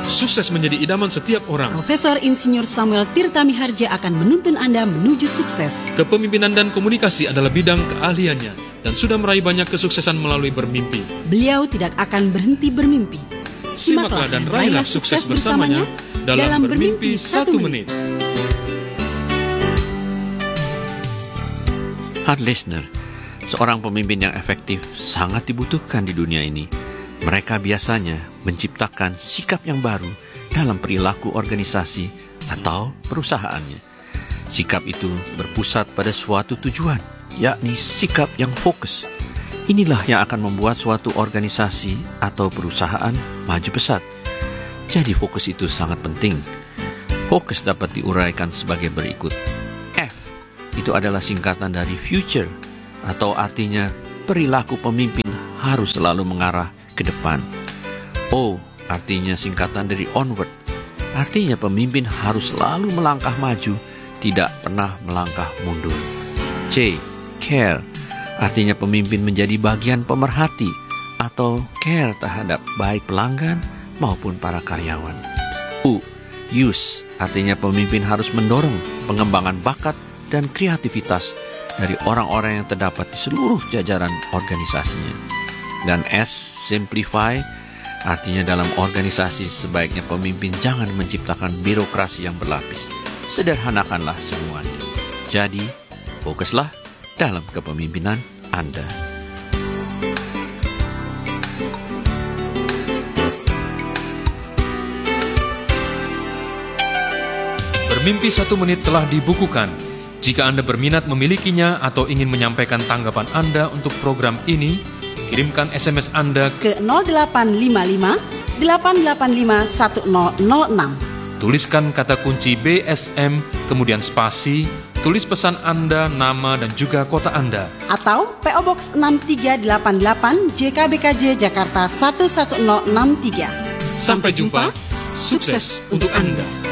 Sukses menjadi idaman setiap orang. Profesor Insinyur Samuel Tirta Miharja akan menuntun Anda menuju sukses. Kepemimpinan dan komunikasi adalah bidang keahliannya dan sudah meraih banyak kesuksesan melalui bermimpi. Beliau tidak akan berhenti bermimpi. Simaklah dan raihlah sukses bersamanya dalam Bermimpi 1 Menit. Hard listener, seorang pemimpin yang efektif sangat dibutuhkan di dunia ini. Mereka biasanya menciptakan sikap yang baru dalam perilaku organisasi atau perusahaannya. Sikap itu berpusat pada suatu tujuan, yakni sikap yang fokus. Inilah yang akan membuat suatu organisasi atau perusahaan maju pesat. Jadi fokus itu sangat penting. Fokus dapat diuraikan sebagai berikut. F, itu adalah singkatan dari future, atau artinya perilaku pemimpin harus selalu mengarah ke depan. O, artinya singkatan dari onward, artinya pemimpin harus selalu melangkah maju, tidak pernah melangkah mundur. C, care, artinya pemimpin menjadi bagian pemerhati atau care terhadap baik pelanggan maupun para karyawan. U, use, artinya pemimpin harus mendorong pengembangan bakat dan kreativitas dari orang-orang yang terdapat di seluruh jajaran organisasinya. Dan S, simplify, artinya dalam organisasi sebaiknya pemimpin jangan menciptakan birokrasi yang berlapis. Sederhanakanlah semuanya. Jadi, fokuslah dalam kepemimpinan Anda. Bermimpi 1 Menit telah dibukukan. Jika Anda berminat memilikinya atau ingin menyampaikan tanggapan Anda untuk program ini, kirimkan SMS Anda ke 0855 885 1006. Tuliskan kata kunci BSM, kemudian spasi, tulis pesan Anda, nama dan juga kota Anda. Atau PO Box 6388 JKBKJ Jakarta 11063. Sampai jumpa, sukses untuk Anda.